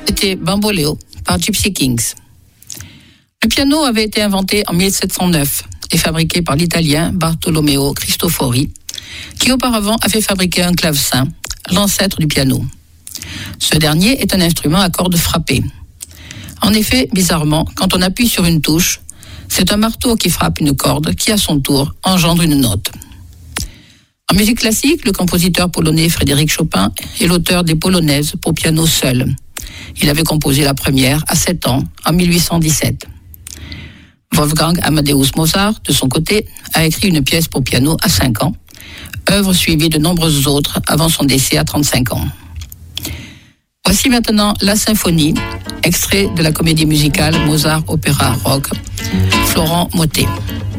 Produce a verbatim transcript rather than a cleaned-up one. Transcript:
C'était Bamboleo par Gypsy Kings. Le piano avait été inventé en mille sept cent neuf et fabriqué par l'Italien Bartolomeo Cristofori, qui auparavant avait fabriqué un clavecin, l'ancêtre du piano. Ce dernier est un instrument à cordes frappées. En effet, bizarrement, quand on appuie sur une touche, c'est un marteau qui frappe une corde qui, à son tour, engendre une note. En musique classique, le compositeur polonais Frédéric Chopin est l'auteur des polonaises pour piano seul. Il avait composé la première à sept ans, en mille huit cent dix-sept. Wolfgang Amadeus Mozart, de son côté, a écrit une pièce pour piano à cinq ans, œuvre suivie de nombreuses autres avant son décès à trente-cinq ans. Voici maintenant La Symphonie, extrait de la comédie musicale Mozart Opéra Rock, Florent Mottet.